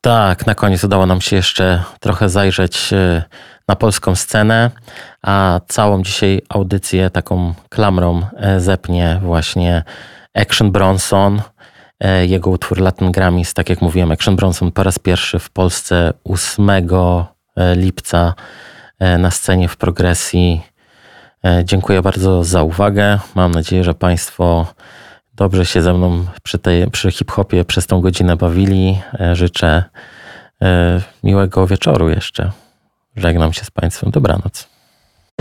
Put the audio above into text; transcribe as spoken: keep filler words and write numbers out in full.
Tak, na koniec udało nam się jeszcze trochę zajrzeć na polską scenę, a całą dzisiaj audycję taką klamrą zepnie właśnie Action Bronson, jego utwór Latin Grammys. Tak jak mówiłem, Action Bronson po raz pierwszy w Polsce ósmego lipca na scenie w Progresji. Dziękuję bardzo za uwagę. Mam nadzieję, że Państwo dobrze się ze mną przy, tej, przy hip-hopie przez tą godzinę bawili. Życzę miłego wieczoru jeszcze. Żegnam się z Państwem. Dobranoc.